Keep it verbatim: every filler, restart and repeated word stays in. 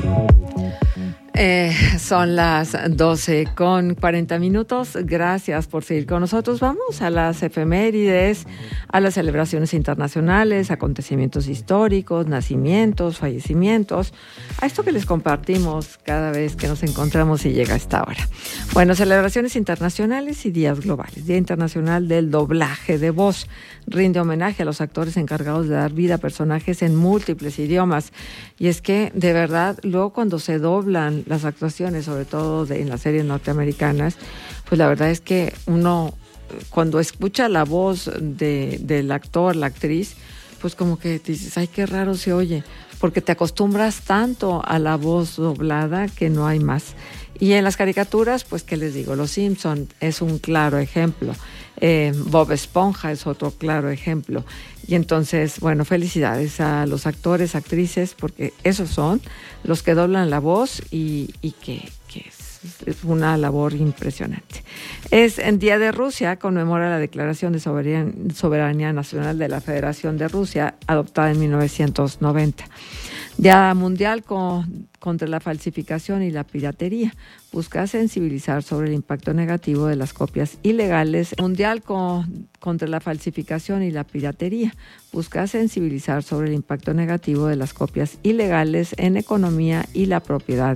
Eh, son las doce con cuarenta minutos. Gracias por seguir con nosotros. Vamos a las efemérides, a las celebraciones internacionales, acontecimientos históricos, nacimientos, fallecimientos, a esto que les compartimos cada vez que nos encontramos y llega a esta hora. Bueno, celebraciones internacionales y días globales. Día Internacional del Doblaje de Voz. Rinde homenaje a los actores encargados de dar vida a personajes en múltiples idiomas. Y es que, de verdad, luego cuando se doblan las actuaciones, sobre todo de, en las series norteamericanas, pues la verdad es que uno, cuando escucha la voz de, del actor, la actriz, pues como que dices, ay, qué raro se oye, porque te acostumbras tanto a la voz doblada que no hay más. Y en las caricaturas, pues, ¿qué les digo? Los Simpson es un claro ejemplo. Eh, Bob Esponja es otro claro ejemplo. Y entonces, bueno, felicidades a los actores, actrices, porque esos son los que doblan la voz y, y que, que es, es una labor impresionante. Es en Día de Rusia, conmemora la Declaración de Soberanía, Soberanía Nacional de la Federación de Rusia, adoptada en mil novecientos noventa. Día Mundial con, contra la falsificación y la piratería. Busca sensibilizar sobre el impacto negativo de las copias ilegales. Mundial con, contra la falsificación y la piratería. Busca sensibilizar sobre el impacto negativo de las copias ilegales en economía y la propiedad